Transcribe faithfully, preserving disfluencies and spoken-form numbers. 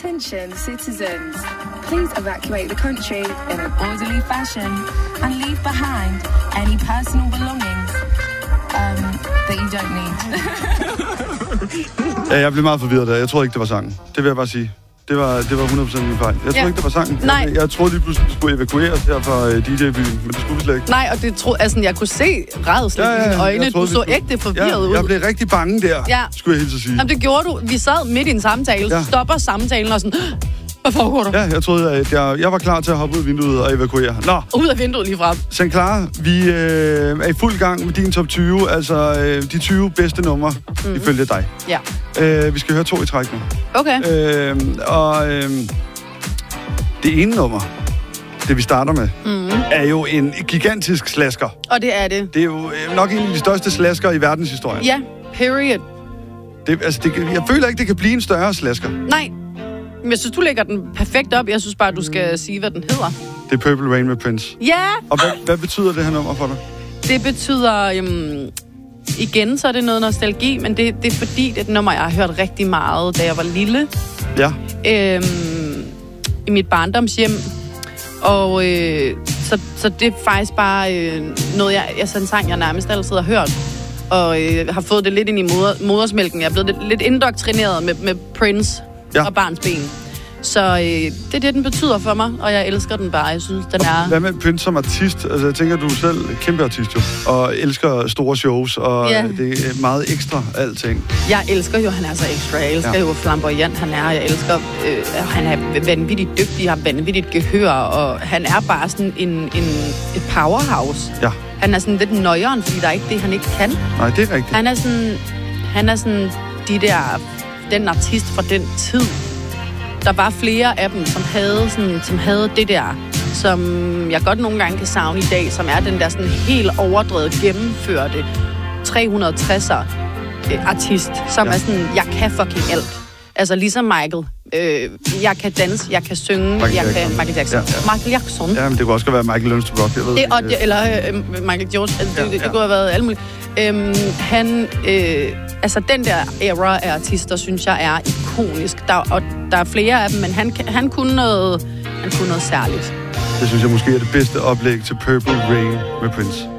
Attention citizens, please evacuate the country in an orderly fashion and leave behind any personal belongings um, that you don't need. Ja, jeg blev meget forvirret der. Jeg troede ikke, det var sangen. Det vil jeg bare sige. Det var, det var hundrede procent min fejl. Jeg troede Ja. ikke, det var sangen. Nej. Jeg, jeg troede lige pludselig, vi skulle evakueres her fra uh, D J-byen, men det skulle vi slet ikke. Nej, og det tro, altså, jeg kunne se rædslen Ja, ja, i dine jeg øjne. troede, Du vi så skulle- ægte forvirret Ja, ud. jeg blev rigtig bange der, Ja. skulle jeg helt så sige. Jamen, det gjorde du. Vi sad midt i en samtale, Ja. stopper samtalen og sådan, hvad foregår der? Ja, jeg troede, at jeg, jeg var klar til at hoppe ud af vinduet og evakuere. Nå, Ud af vinduet lige frem. St. Clara, vi øh, er i fuld gang med din top tyve, altså øh, de tyve bedste numre, mm. ifølge dig. Ja. Øh, vi skal høre to i træk nu. Okay. Øh, og øh, det ene nummer, det vi starter med, mm. er jo en gigantisk slasker. Og det er det. Det er jo øh, nok en af de største slasker i verdenshistorien. Ja, period. Det, altså, det, kan- jeg føler ikke, det kan blive en større slasker. Nej. Men jeg synes, du lægger den perfekt op. Jeg synes bare, du skal sige, hvad den hedder. Det er Purple Rain med Prince. Ja! Og hvad, hvad betyder det her nummer for dig? Det betyder... Øhm, igen, så er det noget nostalgi, men det, det er fordi, det er et nummer, jeg har hørt rigtig meget, da jeg var lille. Ja. Øhm, I mit barndomshjem. Og øh, så, så det er faktisk bare øh, noget, jeg, altså en sang, jeg nærmest altid har hørt. Og øh, har fået det lidt ind i moder, modersmælken. Jeg er blevet lidt, lidt indoktrineret med, med Prince Ja. og barns ben. Så øh, det er det, den betyder for mig, og jeg elsker den bare. Jeg synes, den er... Hvad med Prince som artist? Altså, jeg tænker, du er selv kæmpe artist jo, og elsker store shows, og Ja. det er meget ekstra alting. Jeg elsker jo, han er så ekstra. Jeg elsker Ja. ja. jo, hvor flamboyant han er. Jeg elsker, øh, han er vanvittigt dygtig, har vanvittigt gehør, og han er bare sådan en, en, et powerhouse. Ja. Han er sådan lidt nøjeren, fordi der er ikke det, han ikke kan. Nej, det er rigtigt. Han er sådan, han er sådan de der, den artist fra den tid. Der var flere af dem, som havde, sådan, som havde det der, som jeg godt nogle gange kan savne i dag, som er den der sådan helt overdrevet gennemførte tre hundrede tresser øh, artist, som Ja. er sådan, jeg kan fucking alt. Altså ligesom Michael. Øh, jeg kan danse, jeg kan synge, Michael jeg Jackson. kan... Michael Jackson. Ja, ja. Michael Jackson. Ja, men det kunne også være Michael Learns to Rock, jeg ved Det, ikke. og det, eller øh, Michael George, altså, Ja, det, det, ja. det kunne have været alt muligt. Øhm, han, øh, altså den der era af artister, synes jeg er ikonisk. Der, og der er flere af dem, men han, han, kunne noget, han kunne noget særligt. Det synes jeg måske er det bedste oplæg til Purple Rain med Prince.